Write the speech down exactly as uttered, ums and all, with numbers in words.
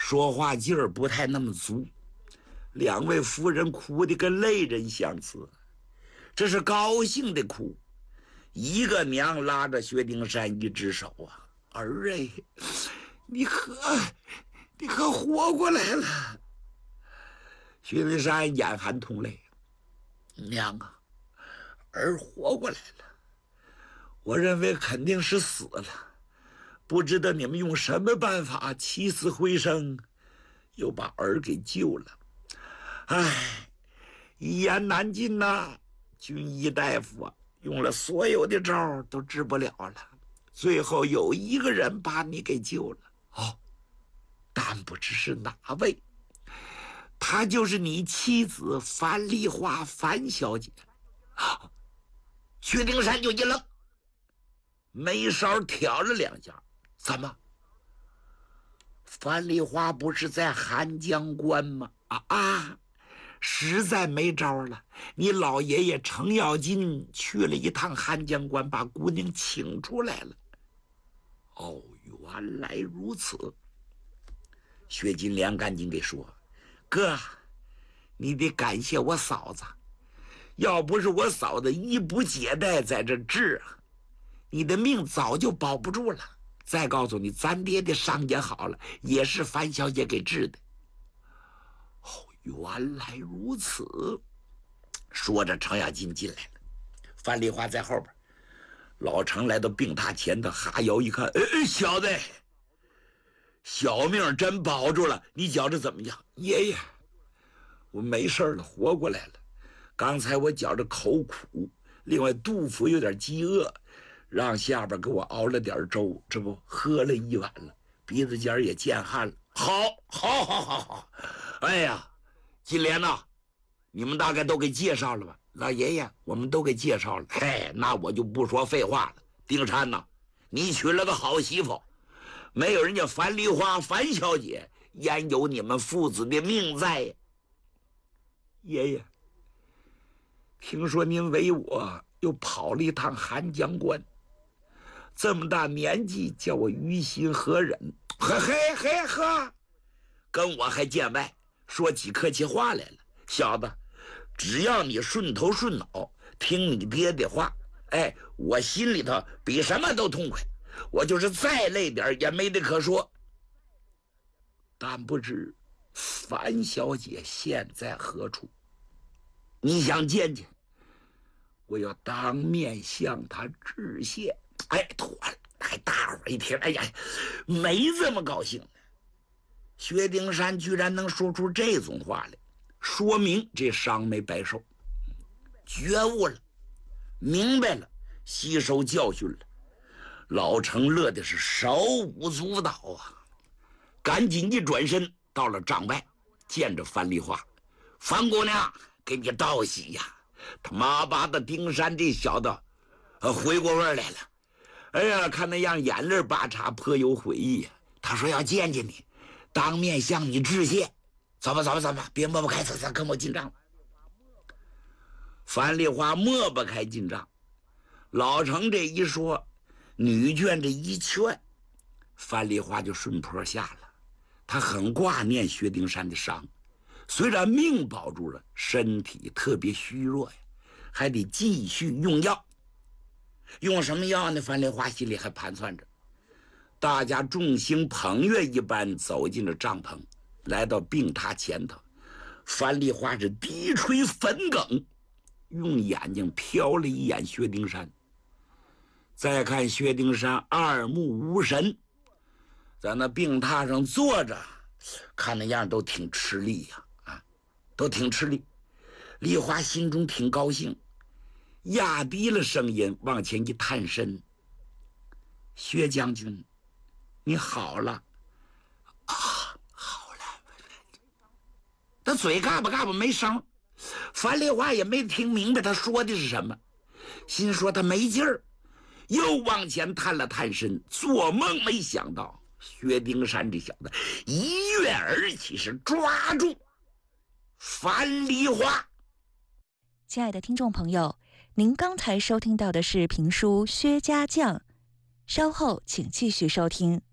说话劲儿不太那么足。两位夫人哭得跟泪人相似，这是高兴的哭。一个娘拉着薛丁山一只手啊，儿哎，你可你可活过来了。薛丁山眼含痛泪，娘啊，儿活过来了。我认为肯定是死了，不知道你们用什么办法起死回生，又把儿给救了。唉，一言难尽呐、啊！军医大夫啊，用了所有的招都治不了了，最后有一个人把你给救了。哦，但不知是哪位，她就是你妻子樊梨花，樊小姐。啊！薛丁山就一愣，眉梢挑了两下，怎么？樊梨花不是在寒江关吗？啊啊！实在没招了，你老爷爷程咬金去了一趟寒江关，把姑娘请出来了。哦，原来如此。薛金莲赶紧给说：“哥，你得感谢我嫂子，要不是我嫂子衣不解带在这治啊，你的命早就保不住了。再告诉你，咱爹的伤也好了，也是樊小姐给治的。”原来如此，说着程咬金进来了，樊梨花在后边。老程来到病榻前头，哈腰一看，哎，小子，小命真保住了，你觉着怎么样？爷爷，我没事了，活过来了。刚才我觉着口苦，另外肚腹有点饥饿，让下边给我熬了点粥，这不喝了一碗了，鼻子尖也见汗了。好，好，好，好，好！哎呀，金莲呐、啊，你们大概都给介绍了吧？老爷爷，我们都给介绍了。嘿，那我就不说废话了。丁山呐，你娶了个好媳妇，没有人家樊梨花樊小姐，焉有你们父子的命在呀？爷爷，听说您为我又跑了一趟寒江关，这么大年纪，叫我于心何忍？嘿嘿嘿呵，跟我还见外，说起客气话来了。小子，只要你顺头顺脑，听你爹的话，哎，我心里头比什么都痛快。我就是再累点也没得可说。但不知樊小姐现在何处？你想见见，我要当面向她致谢。哎，妥了！哎，大伙一听，哎呀，没这么高兴。薛丁山居然能说出这种话来，说明这伤没白受，觉悟了，明白了，吸收教训了。老程乐的是手舞足蹈啊，赶紧一转身到了帐外，见着樊梨花。樊姑娘，给你道喜呀！他妈把的丁山这小子，呃，回过味儿来了。哎呀，看那样眼泪巴嚓，颇有悔意呀、啊。他说要见见你，当面向你致谢。走吧，走吧，走吧，别抹不开，走走，跟我进帐。樊梨花抹不开进帐，老程这一说，女眷这一劝，樊梨花就顺坡下了。她很挂念薛丁山的伤，虽然命保住了，身体特别虚弱呀，还得继续用药。用什么药呢？樊梨花心里还盘算着。大家众星捧月一般走进了帐篷，来到病榻前头。樊梨花是低垂粉梗，用眼睛瞟了一眼薛丁山，再看薛丁山二目无神，在那病榻上坐着，看那样都挺吃力呀、啊，啊，都挺吃力。梨花心中挺高兴，压低了声音往前一探身：“薛将军，你好了啊，好了。”他嘴嘎巴嘎巴没声，樊梨花也没听明白他说的是什么，心说他没劲儿，又往前探了探身，做梦没想到薛丁山这小子一跃而起，是抓住樊梨花。 亲爱的听众朋友，您刚才收听到的是评书《薛家将》，稍后请继续收听。